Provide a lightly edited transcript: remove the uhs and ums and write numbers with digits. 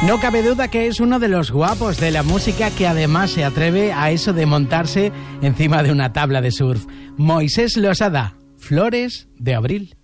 No cabe duda que es uno de los guapos de la música que además se atreve a eso de montarse encima de una tabla de surf. Moisés Losada, Flores de Abril.